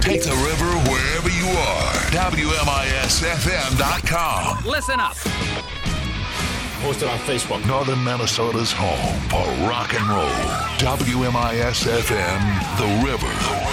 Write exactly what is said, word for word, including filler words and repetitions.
Take the river wherever you are. W M I S F M dot com. Listen up. Post it on Facebook. Northern Minnesota's home for rock and roll. W M I S F M, The River.